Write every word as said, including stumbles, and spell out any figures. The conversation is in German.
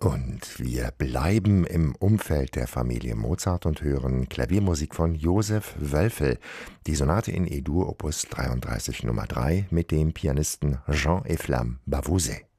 Und wir bleiben im Umfeld der Familie Mozart und hören Klaviermusik von Josef Wölfel, die Sonate in E-Dur Opus dreiunddreißig Nummer drei mit dem Pianisten Jean Eflamme Bavouzet.